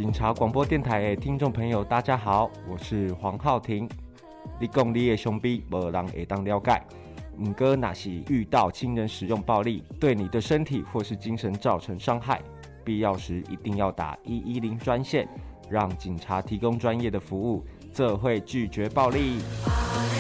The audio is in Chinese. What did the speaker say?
警察广播电台的听众朋友，大家好，我是黄浩庭。你讲你的兄弟没人会当了解，不过若是遇到亲人使用暴力，对你的身体或是精神造成伤害，必要时一定要打110专线，让警察提供专业的服务，这会拒绝暴力。